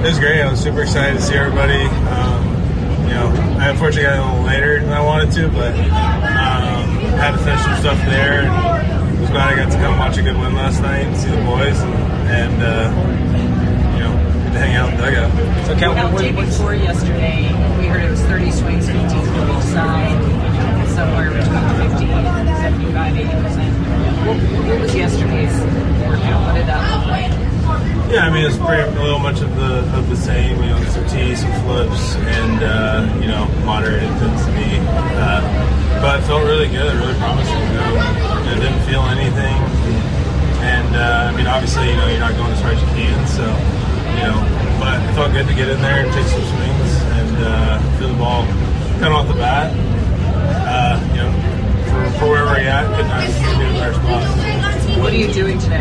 It was great. I was super excited to see everybody. I unfortunately got a little later than I wanted to, but had to finish some stuff there. And was glad I got to come watch a good win last night and see the boys and get to hang out in the dugout. So, day before yesterday, we heard it was 30 swings, 15 from each side, somewhere between 50, 75, 80%. What was yesterday's workout? What did that look like? Yeah, I mean, it's pretty a little much of the same. Some tees, some flips, and moderate intensity. But it felt really good, really promising. I didn't feel anything, and obviously, you're not going as hard as you can. So, but it felt good to get in there and take some swings and feel the ball kind of off the bat. For where we're at, couldn't do in our spot. What are you doing today?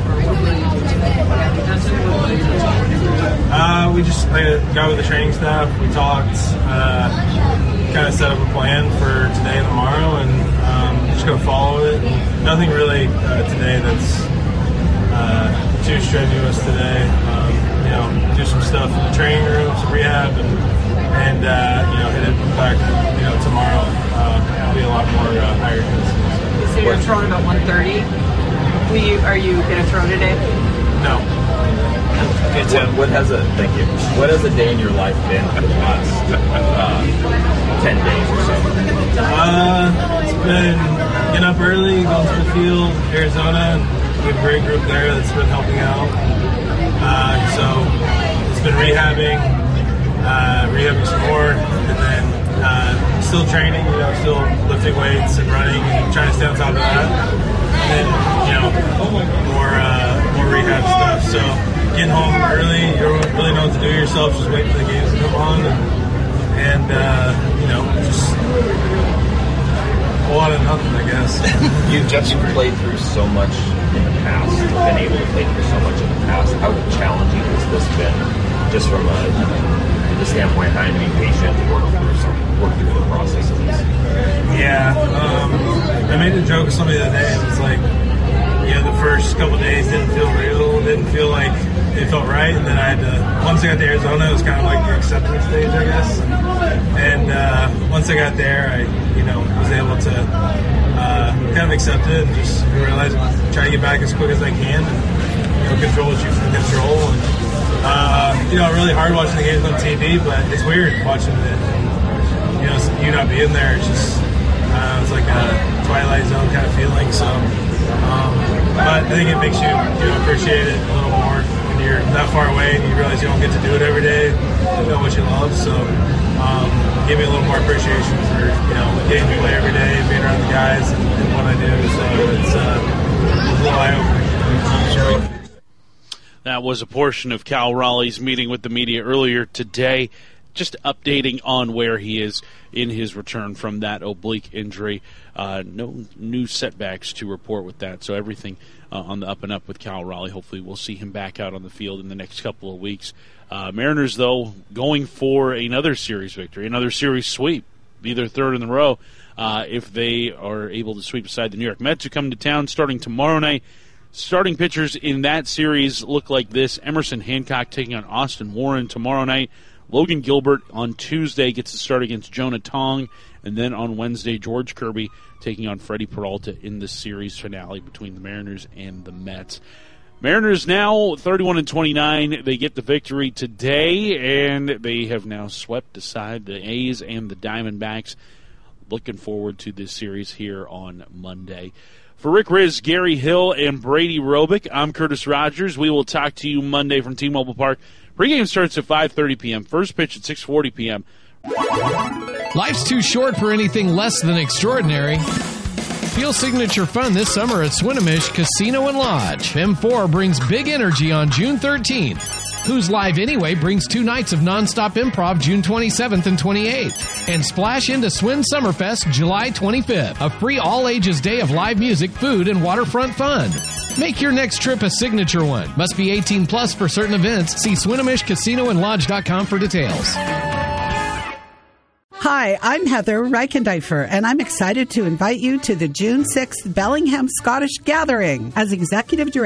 We just got with the training staff. We talked, kind of set up a plan for today and tomorrow, and just gonna follow it. Nothing really today that's too strenuous today. Do some stuff in the training room, some rehab, and hit it back. Tomorrow will be a lot more higher intensity. So you're throwing about 130. Are you going to throw today? No. Okay, Tim, what has a day in your life been for the last 10 days or so? It's been getting up early, going to the field, Arizona, and we have a great group there that's been helping out. So it's been rehabbing some more, and then still training, still lifting weights and running and trying to stay on top of that. And more rehab stuff. So getting home early, you don't really know what to do yourself. Just wait for the games to come on, and just a lot of nothing, I guess. You've played through so much in the past. You've been able to play through so much in the past. How challenging has this been, just from the standpoint of having to be patient and work through the process of this? Yeah, I made a joke with somebody the other day. It was like, the first couple of days didn't feel real, didn't feel like it felt right, and then I had to, once I got to Arizona, it was kind of like the acceptance stage, I guess. And once I got there, I, was able to kind of accept it and just realize try to get back as quick as I can and control what you can control. And really hard watching the games on TV, but it's weird watching it. You not being there, it's just it's like a Twilight Zone kind of feeling. So, but I think it makes you appreciate it a little more when you're that far away and you realize you don't get to do it every day. What you love, so give me a little more appreciation for getting to play every day, being around the guys and what I do. So it's a little eye-opening. That was a portion of Cal Raleigh's meeting with the media earlier today, just updating on where he is in his return from that oblique injury. No new setbacks to report with that, so everything on the up and up with Cal Raleigh. Hopefully we'll see him back out on the field in the next couple of weeks. Mariners, though, going for another series victory, another series sweep, be their third in a row, if they are able to sweep aside the New York Mets, who come to town starting tomorrow night. Starting pitchers in that series look like this. Emerson Hancock taking on Austin Warren tomorrow night. Logan Gilbert on Tuesday gets to start against Jonah Tong. And then on Wednesday, George Kirby taking on Freddie Peralta in the series finale between the Mariners and the Mets. Mariners now 31-29. They get the victory today, and they have now swept aside the A's and the Diamondbacks. Looking forward to this series here on Monday. For Rick Riz, Gary Hill, and Brady Robick, I'm Curtis Rogers. We will talk to you Monday from T-Mobile Park. Pregame starts at 5:30 p.m. First pitch at 6:40 p.m. Life's too short for anything less than extraordinary. Feel signature fun this summer at Swinomish Casino and Lodge. M4 brings big energy on June 13th. Who's Live Anyway brings 2 nights of nonstop improv June 27th and 28th. And splash into Swin Summerfest July 25th, a free all-ages day of live music, food, and waterfront fun. Make your next trip a signature one. Must be 18 plus for certain events. See SwinomishCasinoandLodge.com for details. Hi, I'm Heather Reichendeifer, and I'm excited to invite you to the June 6th Bellingham Scottish Gathering. As Executive Director